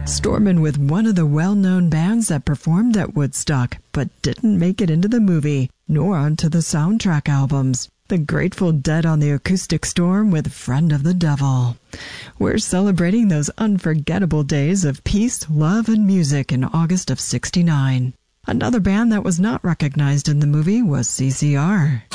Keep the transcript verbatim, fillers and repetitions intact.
Stormin with one of the well-known bands that performed at Woodstock, but didn't make it into the movie, nor onto the soundtrack albums. The Grateful Dead on the acoustic storm with Friend of the Devil. We're celebrating those unforgettable days of peace, love, and music in August of sixty-nine. Another band that was not recognized in the movie was C C R.